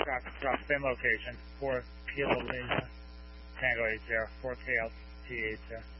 Drop same location. 4 Kilo Lima, Tango 80, 4 KLT 80.